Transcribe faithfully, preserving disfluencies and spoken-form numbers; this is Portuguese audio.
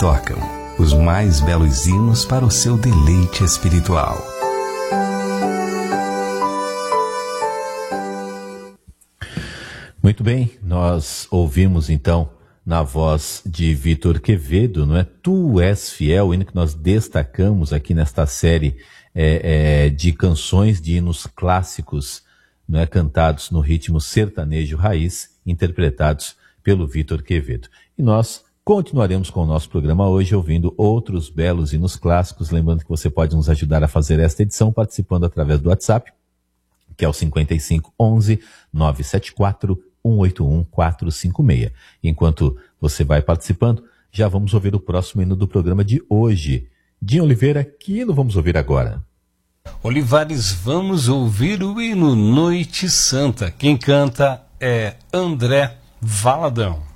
tocam, os mais belos hinos para o seu deleite espiritual. Muito bem, nós ouvimos então na voz de Vitor Quevedo, não é? Tu és fiel, o hino que nós destacamos aqui nesta série é, é, de canções de hinos clássicos, não é? Cantados no ritmo sertanejo raiz, interpretados pelo Vitor Quevedo. E nós continuaremos com o nosso programa hoje ouvindo outros belos hinos clássicos, lembrando que você pode nos ajudar a fazer esta edição participando através do WhatsApp, que é o cinquenta e cinco, onze, novecentos e setenta e quatro, cento e oitenta e um, quatrocentos e cinquenta e seis. Enquanto você vai participando, já vamos ouvir o próximo hino do programa de hoje. Dinho Oliveira, que hino vamos ouvir agora? Olivares, vamos ouvir o hino Noite Santa. Quem canta é André Valadão.